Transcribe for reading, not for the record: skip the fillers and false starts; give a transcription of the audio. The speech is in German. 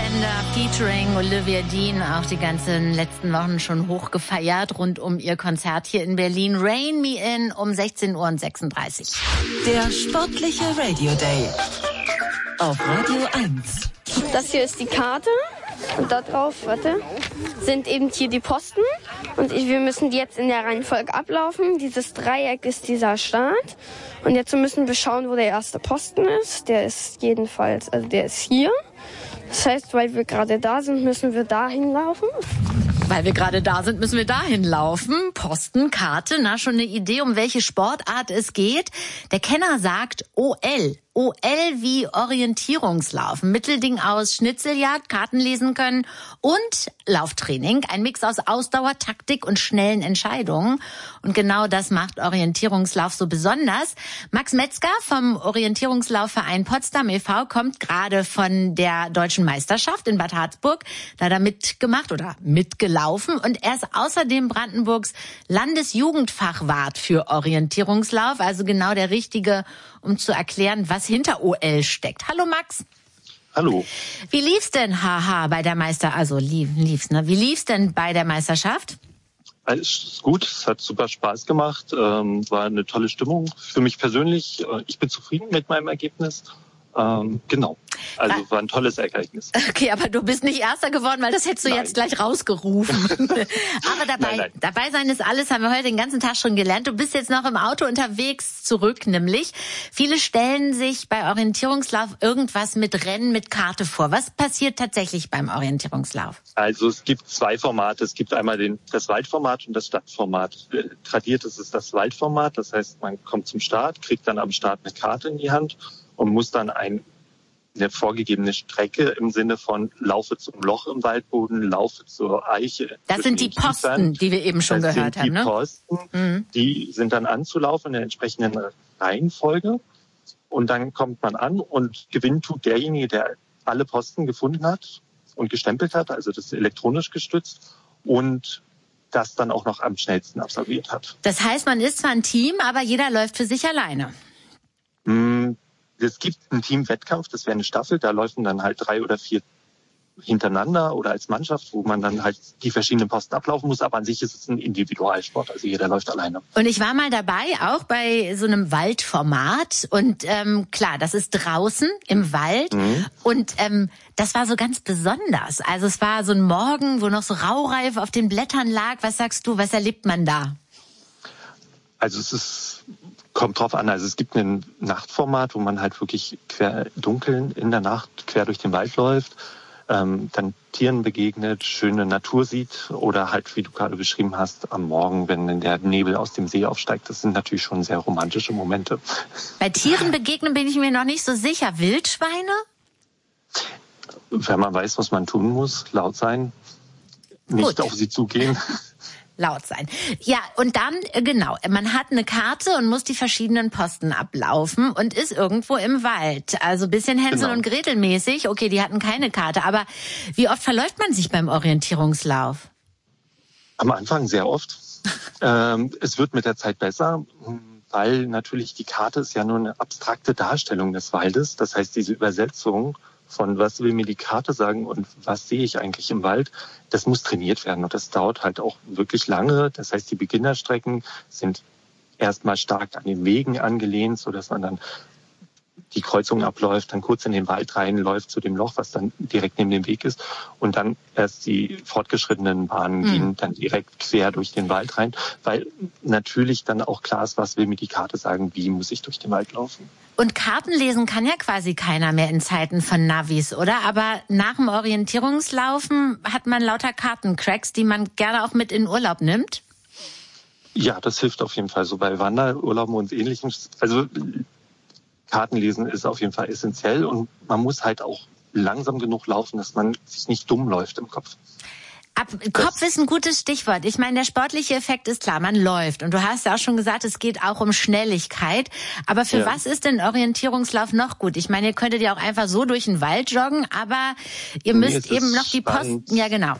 Fassbender featuring Olivia Dean, auch die ganzen letzten Wochen schon hoch gefeiert rund um ihr Konzert hier in Berlin. Rain Me In um 16:36 Uhr. Der sportliche Radio Day auf Radio 1. Das hier ist die Karte und da drauf, sind eben hier die Posten. Und wir müssen die jetzt in der Reihenfolge ablaufen. Dieses Dreieck ist dieser Start. Und jetzt müssen wir schauen, wo der erste Posten ist. Der ist jedenfalls, also der ist hier. Das heißt, weil wir gerade da sind, müssen wir dahin laufen. Weil wir gerade da sind, müssen wir dahin laufen. Posten, Karte, schon eine Idee, um welche Sportart es geht. Der Kenner sagt OL. OL wie Orientierungslauf. Ein Mittelding aus Schnitzeljagd, Karten lesen können und Lauftraining. Ein Mix aus Ausdauer, Taktik und schnellen Entscheidungen. Und genau das macht Orientierungslauf so besonders. Max Metzger vom Orientierungslaufverein Potsdam e.V. kommt gerade von der Deutschen Meisterschaft in Bad Harzburg. Da hat er mitgemacht oder mitgelaufen. Und er ist außerdem Brandenburgs Landesjugendfachwart für Orientierungslauf. Also genau der Richtige, um zu erklären, was hinter OL steckt. Hallo Max. Hallo. Wie lief's denn, bei der Wie lief's denn bei der Meisterschaft? Alles ist gut, es hat super Spaß gemacht, war eine tolle Stimmung für mich persönlich. Ich bin zufrieden mit meinem Ergebnis. Genau, also war ein tolles Ereignis. Okay, aber du bist nicht Erster geworden, weil das hättest du jetzt gleich rausgerufen. Aber dabei sein ist alles, haben wir heute den ganzen Tag schon gelernt. Du bist jetzt noch im Auto unterwegs zurück, nämlich. Viele stellen sich bei Orientierungslauf irgendwas mit Rennen mit Karte vor. Was passiert tatsächlich beim Orientierungslauf? Also es gibt zwei Formate. Es gibt einmal das Waldformat und das Stadtformat. Tradiert ist es das Waldformat, das heißt, man kommt zum Start, kriegt dann am Start eine Karte in die Hand und muss dann eine vorgegebene Strecke im Sinne von laufe zum Loch im Waldboden, laufe zur Eiche. Das sind die Posten, die wir eben schon gehört haben, ne? Die Posten, die sind dann anzulaufen in der entsprechenden Reihenfolge. Und dann kommt man an und gewinnt tut derjenige, der alle Posten gefunden hat und gestempelt hat, also das ist elektronisch gestützt und das dann auch noch am schnellsten absolviert hat. Das heißt, man ist zwar ein Team, aber jeder läuft für sich alleine. Es gibt einen Teamwettkampf, das wäre eine Staffel, da laufen dann halt 3 oder 4 hintereinander oder als Mannschaft, wo man dann halt die verschiedenen Posten ablaufen muss, aber an sich ist es ein Individualsport, also jeder läuft alleine. Und ich war mal dabei, auch bei so einem Waldformat und klar, das ist draußen im Wald und das war so ganz besonders. Also es war so ein Morgen, wo noch so Raureif auf den Blättern lag. Was sagst du, was erlebt man da? Also kommt drauf an. Also es gibt ein Nachtformat, wo man halt wirklich dunkeln in der Nacht quer durch den Wald läuft, dann Tieren begegnet, schöne Natur sieht oder halt, wie du gerade beschrieben hast, am Morgen, wenn der Nebel aus dem See aufsteigt. Das sind natürlich schon sehr romantische Momente. Bei Tieren begegnen bin ich mir noch nicht so sicher. Wildschweine? Wenn man weiß, was man tun muss, laut sein, nicht auf sie zugehen. Laut sein. Ja, und dann, genau, man hat eine Karte und muss die verschiedenen Posten ablaufen und ist irgendwo im Wald. Also bisschen Hänsel und Gretel mäßig. Okay, die hatten keine Karte, aber wie oft verläuft man sich beim Orientierungslauf? Am Anfang sehr oft. Es wird mit der Zeit besser, weil natürlich die Karte ist ja nur eine abstrakte Darstellung des Waldes. Das heißt, diese Übersetzung von was will mir die Karte sagen und was sehe ich eigentlich im Wald, das muss trainiert werden und das dauert halt auch wirklich lange. Das heißt, die Beginnerstrecken sind erstmal stark an den Wegen angelehnt, sodass man dann die Kreuzung abläuft, dann kurz in den Wald reinläuft zu dem Loch, was dann direkt neben dem Weg ist und dann erst die fortgeschrittenen Bahnen gehen dann direkt quer durch den Wald rein, weil natürlich dann auch klar ist, was will mir die Karte sagen, wie muss ich durch den Wald laufen. Und Karten lesen kann ja quasi keiner mehr in Zeiten von Navis, oder? Aber nach dem Orientierungslaufen hat man lauter Kartencracks, die man gerne auch mit in Urlaub nimmt? Ja, das hilft auf jeden Fall so bei Wanderurlauben und Ähnlichem. Also Kartenlesen ist auf jeden Fall essentiell und man muss halt auch langsam genug laufen, dass man sich nicht dumm läuft im Kopf. Kopf ist ein gutes Stichwort. Ich meine, der sportliche Effekt ist klar, man läuft. Und du hast ja auch schon gesagt, es geht auch um Schnelligkeit. Aber für was ist denn Orientierungslauf noch gut? Ich meine, ihr könntet ja auch einfach so durch den Wald joggen, aber ihr müsst eben noch die Posten... Ja, genau.